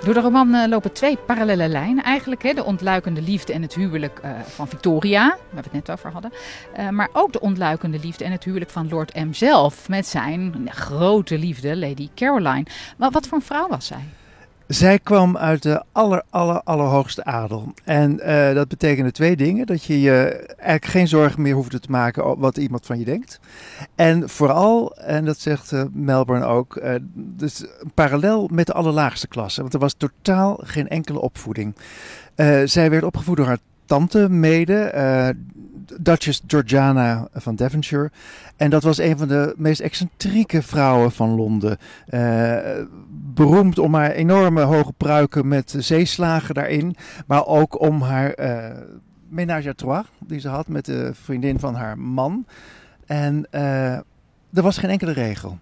Door de roman lopen twee parallele lijnen eigenlijk. Hè? De ontluikende liefde en het huwelijk van Victoria, waar we het net over hadden. Maar ook de ontluikende liefde en het huwelijk van Lord M zelf. Met zijn grote liefde, Lady Caroline. Maar wat voor een vrouw was zij? Zij kwam uit de allerhoogste adel. En dat betekende twee dingen. Dat je eigenlijk geen zorgen meer hoefde te maken wat iemand van je denkt. En vooral, en dat zegt Melbourne ook, dus een parallel met de allerlaagste klasse. Want er was totaal geen enkele opvoeding. Zij werd opgevoed door haar tante mede, Duchess Georgiana van Devonshire. En dat was een van de meest excentrieke vrouwen van Londen. Beroemd om haar enorme hoge pruiken met zeeslagen daarin. Maar ook om haar ménage à trois die ze had met de vriendin van haar man. En er was geen enkele regel.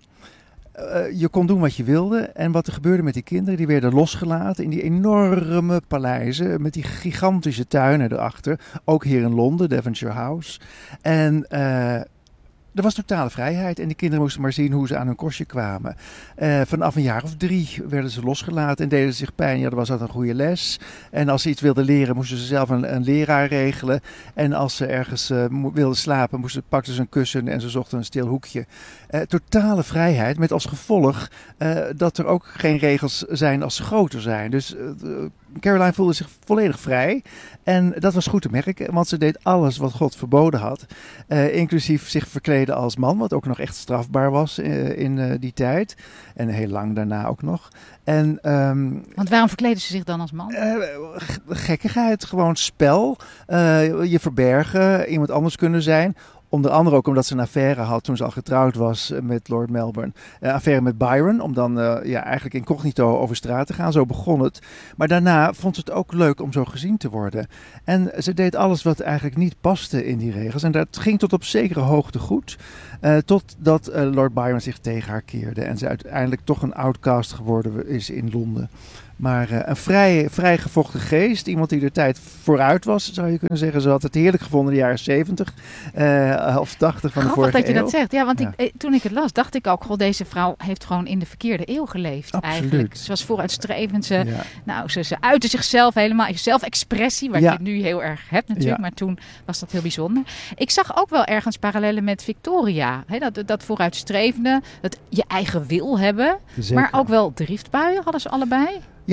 Je kon doen wat je wilde. En wat er gebeurde met die kinderen, die werden losgelaten in die enorme paleizen met die gigantische tuinen erachter. Ook hier in Londen, Devonshire House. En er was totale vrijheid en die kinderen moesten maar zien hoe ze aan hun kostje kwamen. Vanaf een jaar of 3 werden ze losgelaten en deden zich pijn. Ja, er was altijd een goede les. En als ze iets wilden leren, moesten ze zelf een leraar regelen. En als ze ergens wilden slapen, pakten ze een kussen en ze zochten een stil hoekje. Totale vrijheid met als gevolg dat er ook geen regels zijn als ze groter zijn. Dus Caroline voelde zich volledig vrij. En dat was goed te merken, want ze deed alles wat God verboden had. Inclusief zich verkleden als man, wat ook nog echt strafbaar was in die tijd. En heel lang daarna ook nog. En, want waarom verkleden ze zich dan als man? Gekkigheid, gewoon spel. Je verbergen, iemand anders kunnen zijn. Onder andere ook omdat ze een affaire had toen ze al getrouwd was met Lord Melbourne. Een affaire met Byron, om dan eigenlijk incognito over straat te gaan. Zo begon het. Maar daarna vond ze het ook leuk om zo gezien te worden. En ze deed alles wat eigenlijk niet paste in die regels. En dat ging tot op zekere hoogte goed. Totdat Lord Byron zich tegen haar keerde. En ze uiteindelijk toch een outcast geworden is in Londen. Maar een vrij gevochten geest. Iemand die de tijd vooruit was, zou je kunnen zeggen. Ze had het heerlijk gevonden in de jaren 70 of 80 van de vorige eeuw. Dat je dat zegt. Ja, want toen ik het las, dacht ik ook... deze vrouw heeft gewoon in de verkeerde eeuw geleefd. Absoluut. Eigenlijk. Ze was vooruitstrevend. Ze uitte zichzelf helemaal. Zelfexpressie, wat je nu heel erg hebt natuurlijk. Ja. Maar toen was dat heel bijzonder. Ik zag ook wel ergens parallellen met Victoria. Hè, dat vooruitstrevende, dat je eigen wil hebben. Zeker. Maar ook wel driftbuien hadden ze allebei.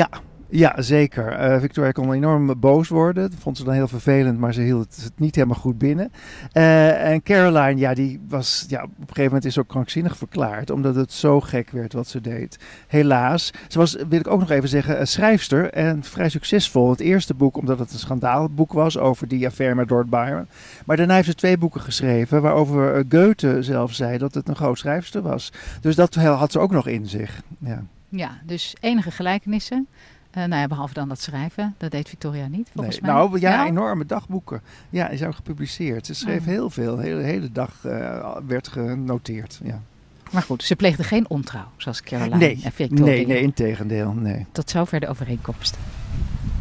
Ja, zeker. Victoria kon enorm boos worden. Dat vond ze dan heel vervelend, maar ze hield het niet helemaal goed binnen. En Caroline, die was op een gegeven moment is ook krankzinnig verklaard, omdat het zo gek werd wat ze deed. Helaas. Ze was, wil ik ook nog even zeggen, schrijfster en vrij succesvol. Het eerste boek, omdat het een schandaalboek was over die affaire met Lord Byron. Maar daarna heeft ze 2 boeken geschreven, waarover Goethe zelf zei dat het een groot schrijfster was. Dus dat had ze ook nog in zich. Ja, dus enige gelijkenissen. Behalve dan dat schrijven. Dat deed Victoria niet, volgens mij. Nou, enorme dagboeken. Ja, die zijn gepubliceerd. Ze schreef heel veel. De hele dag werd genoteerd. Ja. Maar goed, ze pleegde geen ontrouw, zoals Caroline en Victoria. Nee, integendeel. Nee. Tot zover de overeenkomsten.